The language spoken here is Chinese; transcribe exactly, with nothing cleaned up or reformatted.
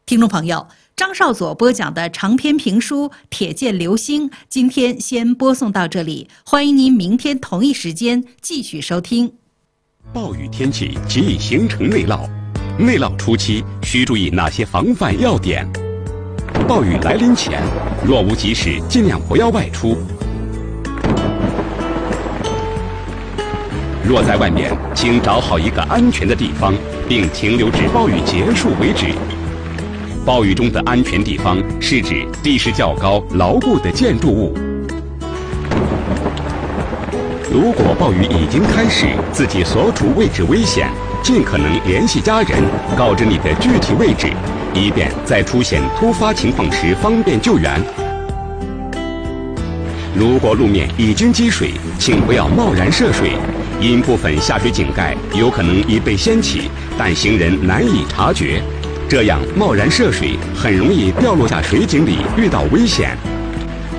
听众朋友，张少佐播讲的长篇评书《铁剑流星》，今天先播送到这里，欢迎您明天同一时间继续收听。 暴雨天气极易形成内涝，内涝初期需注意哪些防范要点？暴雨来临前，若无急事，尽量不要外出。若在外面，请找好一个安全的地方，并停留至暴雨结束为止。暴雨中的安全地方是指地势较高、牢固的建筑物。如果暴雨已经开始，自己所处位置危险，尽可能联系家人，告知你的具体位置，以便在出现突发情况时方便救援。如果路面已经积水，请不要贸然涉水，因部分下水井盖有可能已被掀起，但行人难以察觉。这样贸然涉水，很容易掉落下水井里，遇到危险。